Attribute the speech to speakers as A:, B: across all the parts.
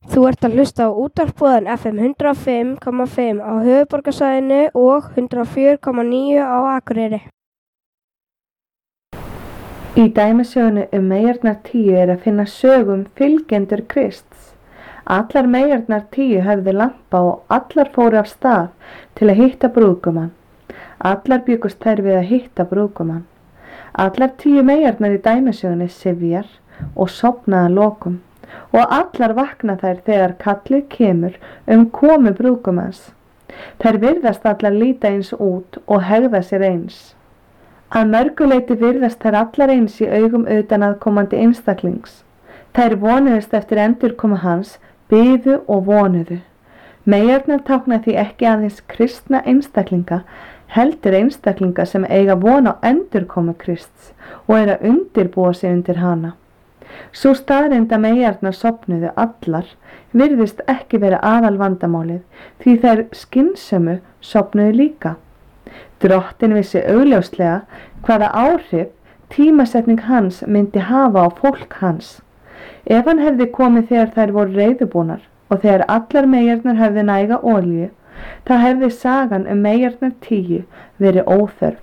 A: Þú ert að hlusta á útvarpsboðan FM 105,5 á höfuðborgarsvæðinu og 104,9 á Akureyri.
B: Í dæmisögunni meyjarnar 10 er að finna sögum fylgjendur Krists. Allar meyjarnar 10 höfðu lampa og allar fóru af stað til að hitta brúðgumann. Allar byggust þær við að hitta brúðgumann. Allar 10 meyjarnar í dæmisögunni syfjar og sofna að lokum. Og allar vakna þær þegar kallið kemur komu brúðgumanns. Þær virðast allar líta eins út og hegða sér eins. Að mörgu leyti virðast þær allar eins í augum utanaðkomandi einstaklings. Þær vonuðust eftir endurkomu hans, biðu og vonuðu. Meyjarnar tákna því ekki aðeins kristna einstaklinga, heldur einstaklinga sem eiga von á endurkomu Krists og að undirbúa sig undir hana. Sú staðreynd að meyjarnar sofnuðu allar virðist ekki vera aðal vandamálið því þær skynsömu sofnuðu líka. Drottinn vissi augljóslega hvaða áhrif tímasetning hans myndi hafa á fólk hans. Ef hann hefði komið þegar þær voru reiðubúnar og þegar allar meyjarnar hefði næga olíu, þá hefði sagan meyjarnar 10 verið óþörf.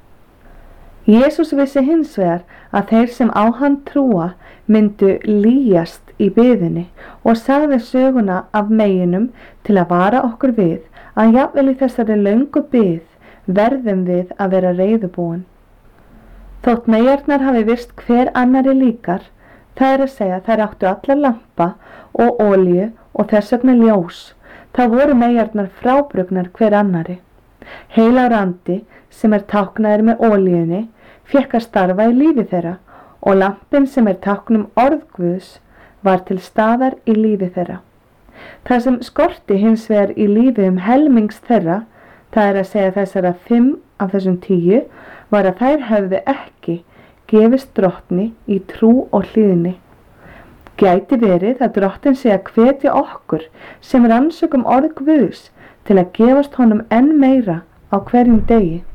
B: Jesús vissi hins vegar að þeir sem á hann trúa myndu lýjast í biðinni og sagði söguna af meyjunum til að vara okkur við að jafnvel í þessari löngu bið verðum við að vera reiðubúin. Þótt meyjarnar hafi virst hver annari líkar, það er að segja þær áttu allar lampa og olíu og þess vegna ljós, þá voru meyjarnar frábrugnar hver annari. Heilagur andi sem táknaður með olíunni fékk að starfa í lífi þeirra og lampinn sem táknum orð Guðs var til staðar í lífi þeirra. Það sem skorti hins vegar í lífi helmings þeirra, það er að segja þessara 5 af þessum 10, var að þær höfðu ekki gefist drottni í trú og hlýðni. Gæti verið að drottinn sé að hvetja okkur sem rannsökum orð Guðs til að gefast honum enn meira á hverjum degi.